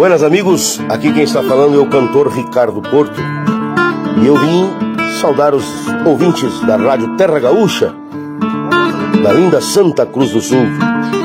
Buenas amigos, aqui quem está falando é o cantor Ricardo Porto. E eu vim saudar os ouvintes da Rádio Terra Gaúcha, da linda Santa Cruz do Sul.